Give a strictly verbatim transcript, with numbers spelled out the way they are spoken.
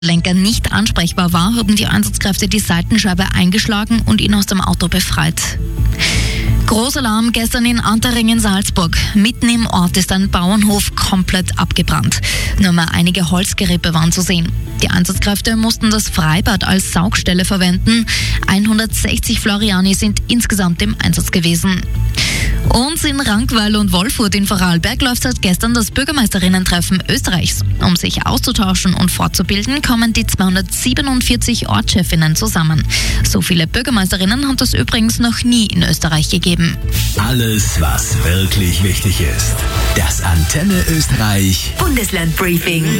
Lenker nicht ansprechbar war, haben die Einsatzkräfte die Seitenscheibe eingeschlagen und ihn aus dem Auto befreit. Großalarm gestern in Antering in Salzburg. Mitten im Ort ist ein Bauernhof komplett abgebrannt. Nur mehr einige Holzgerippe waren zu sehen. Die Einsatzkräfte mussten das Freibad als Saugstelle verwenden. hundertsechzig Floriani sind insgesamt im Einsatz gewesen. Und in Rankweil und Wolfurt in Vorarlberg läuft seit gestern das Bürgermeisterinnen-Treffen Österreichs. Um sich auszutauschen und fortzubilden, kommen die zweihundertsiebenundvierzig Ortschefinnen zusammen. So viele Bürgermeisterinnen hat es übrigens noch nie in Österreich gegeben. Alles, was wirklich wichtig ist. Das Antenne Österreich Bundesland Briefing.